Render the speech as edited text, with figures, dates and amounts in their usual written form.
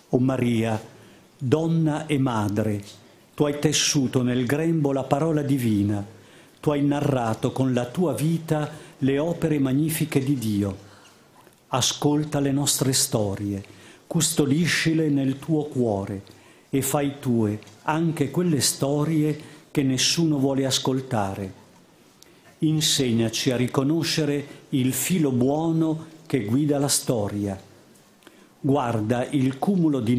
O Maria, donna e madre, tu hai tessuto nel grembo la parola divina, tu hai narrato con la tua vita le opere magnifiche di Dio. Ascolta le nostre storie, custodiscile nel tuo cuore e fai tue anche quelle storie che nessuno vuole ascoltare. Insegnaci a riconoscere il filo buono che guida la storia. Guarda il cumulo di